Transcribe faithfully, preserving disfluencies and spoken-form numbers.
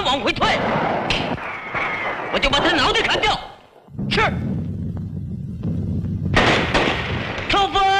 往回退，我就把他脑袋砍掉。是，抽风。